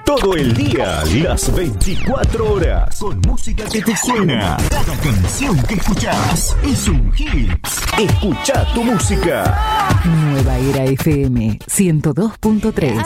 Todo el día, las 24 horas, con música que te suena. Cada canción que escuchás es un hit. Escucha tu música. Nueva Era FM 102.3.